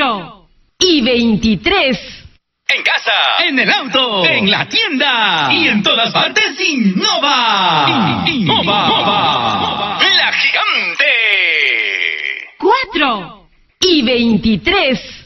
4:23. En casa, en el auto, en la tienda y en todas partes Innova. Innova. La gigante. 4:23.